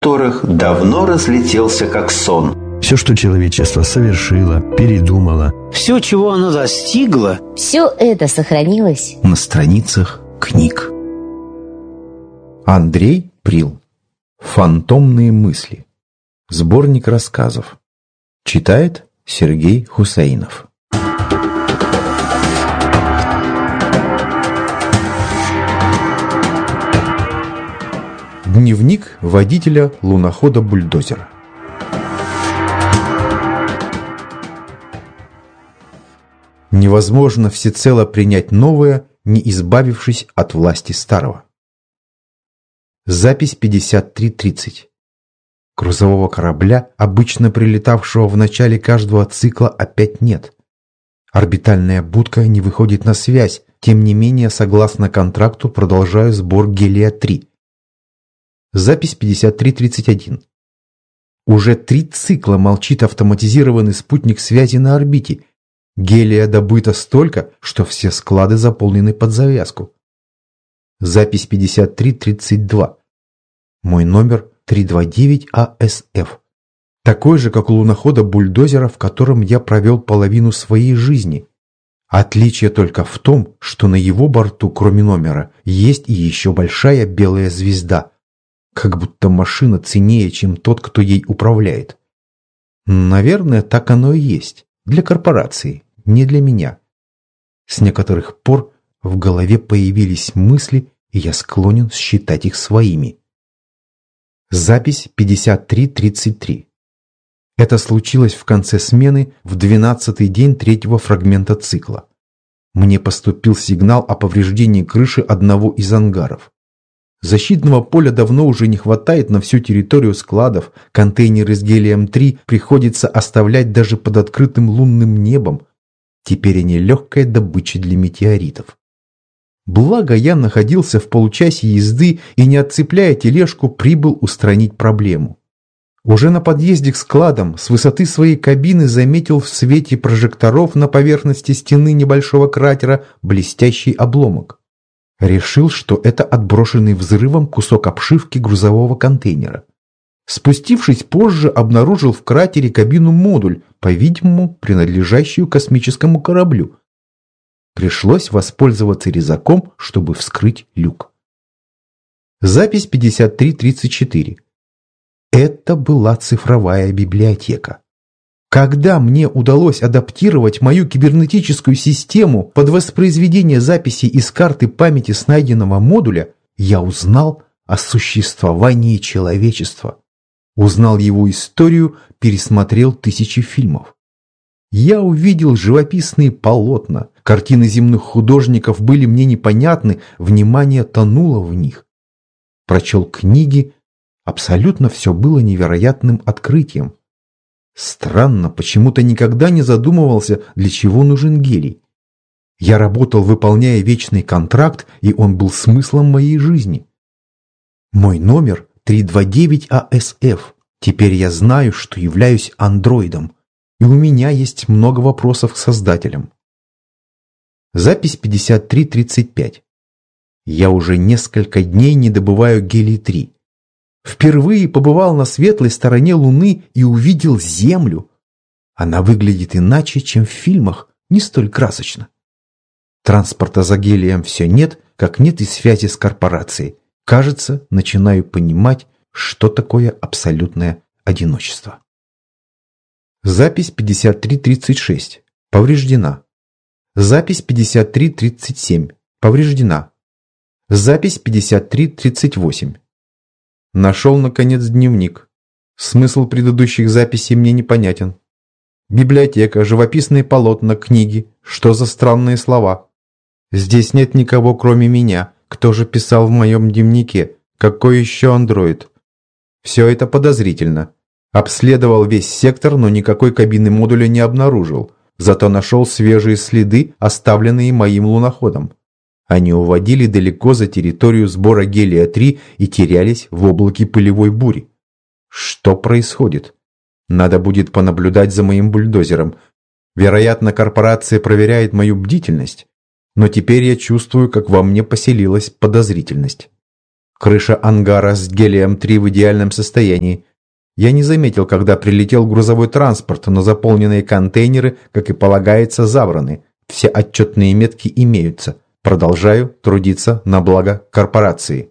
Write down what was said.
которых давно разлетелся как сон. Все, что человечество совершило, передумало. Все, чего оно достигло, все это сохранилось на страницах книг. Андрей Прил. «Фантомные мысли». Сборник рассказов. Читает Сергей Хусаинов. Дневник водителя лунохода-бульдозера. Невозможно всецело принять новое, не избавившись от власти старого. Запись 53.30. Грузового корабля, обычно прилетавшего в начале каждого цикла, опять нет. Орбитальная будка не выходит на связь, тем не менее, согласно контракту, продолжаю сбор гелия-3. Запись 53.31. Уже 3 цикла молчит автоматизированный спутник связи на орбите. Гелия добыто столько, что все склады заполнены под завязку. Запись 53.32. Мой номер 329АСФ. Такой же, как у лунохода-бульдозера, в котором я провел половину своей жизни. Отличие только в том, что на его борту, кроме номера, есть и еще большая белая звезда. Как будто машина ценнее, чем тот, кто ей управляет. Наверное, так оно и есть. Для корпорации, не для меня. С некоторых пор в голове появились мысли, и я склонен считать их своими. Запись 53.33. Это случилось в конце смены в 12-й день 3-го фрагмента цикла. Мне поступил сигнал о повреждении крыши одного из ангаров. Защитного поля давно уже не хватает на всю территорию складов, контейнеры с гелием-3 приходится оставлять даже под открытым лунным небом. Теперь они легкая добыча для метеоритов. Благо я находился в получасе езды и, не отцепляя тележку, прибыл устранить проблему. Уже на подъезде к складам с высоты своей кабины заметил в свете прожекторов на поверхности стены небольшого кратера блестящий обломок. Решил, что это отброшенный взрывом кусок обшивки грузового контейнера. Спустившись позже, обнаружил в кратере кабину-модуль, по-видимому, принадлежащую космическому кораблю. Пришлось воспользоваться резаком, чтобы вскрыть люк. Запись 53.34. Это была цифровая библиотека. Когда мне удалось адаптировать мою кибернетическую систему под воспроизведение записей из карты памяти с найденного модуля, я узнал о существовании человечества. Узнал его историю, пересмотрел тысячи фильмов. Я увидел живописные полотна, картины земных художников были мне непонятны, внимание тонуло в них. Прочел книги, абсолютно все было невероятным открытием. Странно, почему-то никогда не задумывался, для чего нужен гелий. Я работал, выполняя вечный контракт, и он был смыслом моей жизни. Мой номер 329АСФ. Теперь я знаю, что являюсь андроидом, и у меня есть много вопросов к создателям. Запись 53.35. Я уже несколько дней не добываю гелий-3. Впервые побывал на светлой стороне Луны и увидел Землю. Она выглядит иначе, чем в фильмах, не столь красочно. Транспорта за гелием все нет, как нет и связи с корпорацией. Кажется, начинаю понимать, что такое абсолютное одиночество. Запись 53.36. Повреждена. Запись 53.37. Повреждена. Запись 53.38. Нашел, наконец, дневник. Смысл предыдущих записей мне непонятен. Библиотека, живописные полотна, книги. Что за странные слова? Здесь нет никого, кроме меня. Кто же писал в моем дневнике? Какой еще андроид? Все это подозрительно. Обследовал весь сектор, но никакой кабины модуля не обнаружил. Зато нашел свежие следы, оставленные моим луноходом. Они уводили далеко за территорию сбора гелия-3 и терялись в облаке пылевой бури. Что происходит? Надо будет понаблюдать за моим бульдозером. Вероятно, корпорация проверяет мою бдительность. Но теперь я чувствую, как во мне поселилась подозрительность. Крыша ангара с гелием-3 в идеальном состоянии. Я не заметил, когда прилетел грузовой транспорт, но заполненные контейнеры, как и полагается, забраны. Все отчетные метки имеются. Продолжаю трудиться на благо корпорации.